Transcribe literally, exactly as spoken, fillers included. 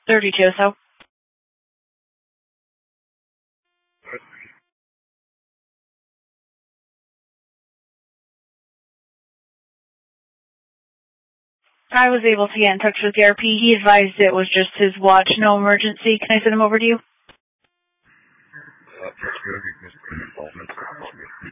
thirty-two, so. I was able to get in touch with the R P. He advised it was just his watch, no emergency. Can I send him over to you?